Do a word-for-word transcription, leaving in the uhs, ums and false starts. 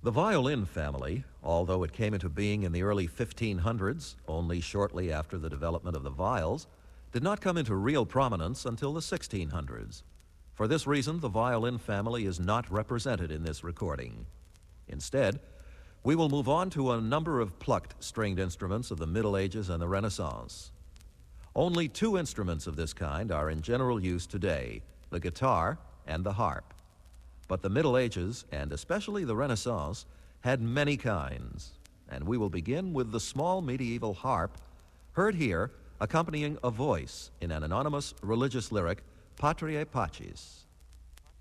The violin family, although it came into being in the early fifteen hundreds, only shortly after the development of the viols, did not come into real prominence until the sixteen hundreds. For this reason, the violin family is not represented in this recording. Instead, we will move on to a number of plucked stringed instruments of the Middle Ages and the Renaissance. Only two instruments of this kind are in general use today, the guitar and the harp. But the Middle Ages, and especially the Renaissance, had many kinds, and we will begin with the small medieval harp, heard here accompanying a voice in an anonymous religious lyric, Patriae Pacis.